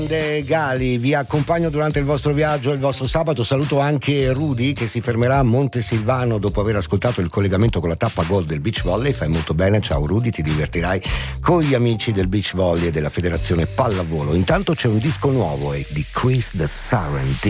Gali, vi accompagno durante il vostro viaggio, il vostro sabato. Saluto anche Rudy che si fermerà a Montesilvano dopo aver ascoltato il collegamento con la tappa Gold del beach volley. Fai molto bene, ciao Rudy, ti divertirai con gli amici del beach volley e della federazione pallavolo. Intanto c'è un disco nuovo di Chris the Siren.